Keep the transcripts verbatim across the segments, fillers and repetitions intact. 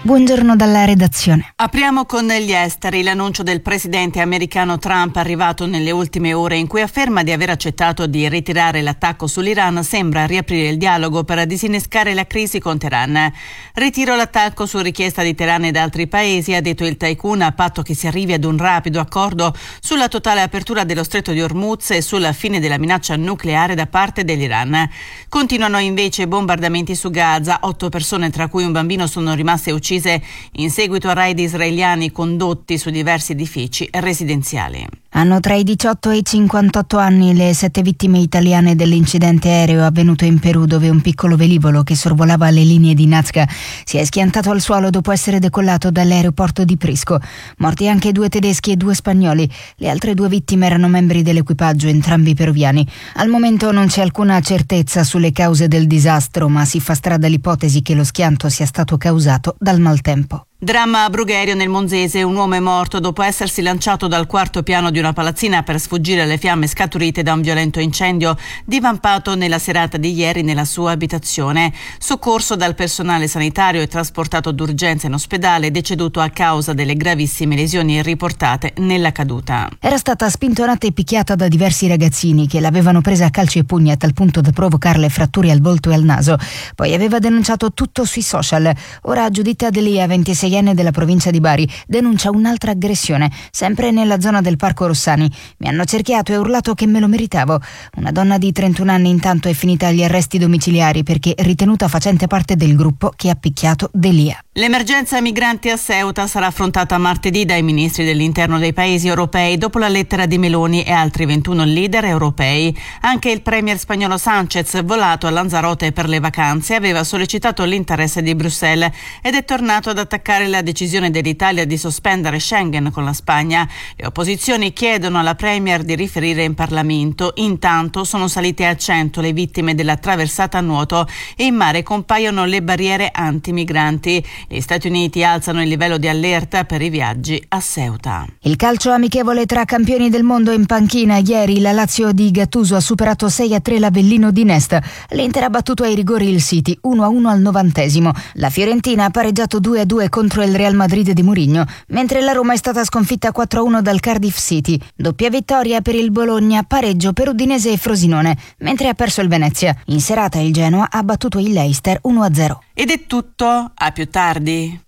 Buongiorno dalla redazione. Apriamo con gli esteri. L'annuncio del presidente americano Trump, arrivato nelle ultime ore, in cui afferma di aver accettato di ritirare l'attacco sull'Iran, sembra riaprire il dialogo per disinnescare la crisi con Teheran. Ritiro l'attacco su richiesta di Teheran ed altri paesi, ha detto il tycoon, a patto che si arrivi ad un rapido accordo sulla totale apertura dello stretto di Hormuz e sulla fine della minaccia nucleare da parte dell'Iran. Continuano invece bombardamenti su Gaza. Otto persone, tra cui un bambino, sono rimaste uccise in seguito a raid israeliani condotti su diversi edifici residenziali. Hanno tra i diciotto e i cinquantotto anni le sette vittime italiane dell'incidente aereo avvenuto in Perù, dove un piccolo velivolo che sorvolava le linee di Nazca si è schiantato al suolo dopo essere decollato dall'aeroporto di Prisco. Morti anche due tedeschi e due spagnoli. Le altre due vittime erano membri dell'equipaggio, entrambi peruviani. Al momento non c'è alcuna certezza sulle cause del disastro, ma si fa strada l'ipotesi che lo schianto sia stato causato dal maltempo. Dramma a Brugherio nel Monzese, un uomo è morto dopo essersi lanciato dal quarto piano di una palazzina per sfuggire alle fiamme scaturite da un violento incendio divampato nella serata di ieri nella sua abitazione. Soccorso dal personale sanitario e trasportato d'urgenza in ospedale, deceduto a causa delle gravissime lesioni riportate nella caduta. Era stata spintonata e picchiata da diversi ragazzini che l'avevano presa a calci e pugni a tal punto da provocarle fratture al volto e al naso. Poi aveva denunciato tutto sui social. Ora Giuditta Delia, ventiseienne della provincia di Bari, denuncia un'altra aggressione, sempre nella zona del Parco Rossani. Mi hanno cerchiato e urlato che me lo meritavo. Una donna di trentuno anni intanto è finita agli arresti domiciliari perché ritenuta facente parte del gruppo che ha picchiato Delia. L'emergenza migranti a Ceuta sarà affrontata martedì dai ministri dell'interno dei paesi europei dopo la lettera di Meloni e altri ventuno leader europei. Anche il premier spagnolo Sánchez, volato a Lanzarote per le vacanze, aveva sollecitato l'interesse di Bruxelles ed è tornato ad attaccare la decisione dell'Italia di sospendere Schengen con la Spagna. Le opposizioni chiedono alla premier di riferire in Parlamento. Intanto sono salite a cento le vittime della traversata a nuoto e in mare compaiono le barriere antimigranti. Gli Stati Uniti alzano il livello di allerta per i viaggi a Ceuta. Il calcio amichevole tra campioni del mondo in panchina. Ieri la Lazio di Gattuso ha superato sei a tre l'Avellino di Nesta. L'Inter ha battuto ai rigori il City uno a uno al novantesimo. La Fiorentina ha pareggiato due a due contro il Real Madrid di Mourinho, mentre la Roma è stata sconfitta quattro a uno dal Cardiff City. Doppia vittoria per il Bologna, pareggio per Udinese e Frosinone, mentre ha perso il Venezia. In serata il Genoa ha battuto il Leicester uno a zero. Ed è tutto, a più tardi.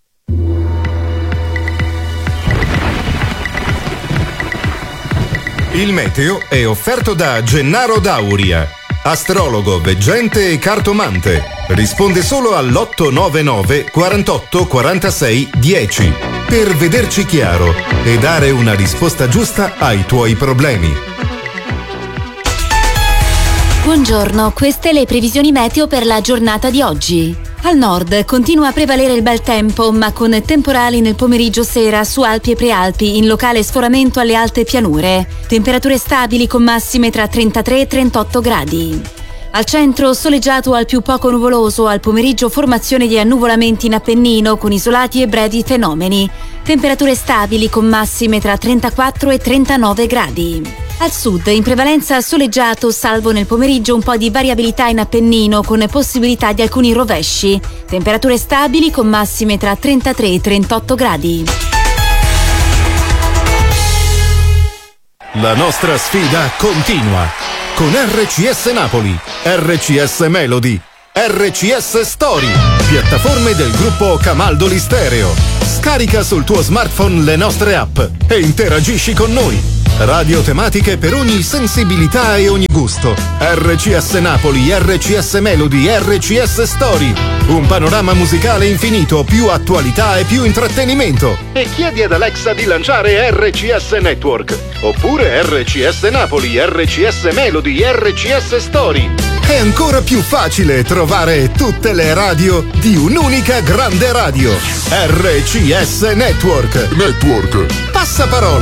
Il meteo è offerto da Gennaro Dauria, astrologo, veggente e cartomante. Risponde solo all'otto nove nove quarantotto quarantasei dieci per vederci chiaro e dare una risposta giusta ai tuoi problemi. Buongiorno, queste le previsioni meteo per la giornata di oggi. Al nord continua a prevalere il bel tempo, ma con temporali nel pomeriggio sera su Alpi e Prealpi, in locale sforamento alle alte pianure. Temperature stabili con massime tra trentatré e trentotto gradi. Al centro soleggiato al più poco nuvoloso, al pomeriggio formazione di annuvolamenti in Appennino con isolati e brevi fenomeni. Temperature stabili con massime tra trentaquattro e trentanove gradi. Al sud in prevalenza soleggiato, salvo nel pomeriggio un po' di variabilità in Appennino con possibilità di alcuni rovesci. Temperature stabili con massime tra trentatré e trentotto gradi. La nostra sfida continua con R C S Napoli, R C S Melody, R C S Story, piattaforme del gruppo Camaldoli Stereo. Scarica sul tuo smartphone le nostre app e interagisci con noi. Radio tematiche per ogni sensibilità e ogni gusto. R C S Napoli, R C S Melody, R C S Story. Un panorama musicale infinito, più attualità e più intrattenimento. E chiedi ad Alexa di lanciare R C S Network. Oppure R C S Napoli, R C S Melody, R C S Story. È ancora più facile trovare tutte le radio di un'unica grande radio. R C S Network. Network. Passaparola.